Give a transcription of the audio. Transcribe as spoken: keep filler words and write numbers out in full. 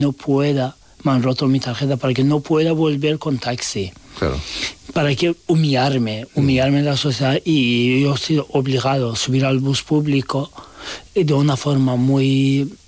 no pueda, me han roto mi tarjeta para que no pueda volver con taxi. Claro. Para que humillarme, humillarme en la sociedad, y yo he sido obligado a subir al bus público de una forma muy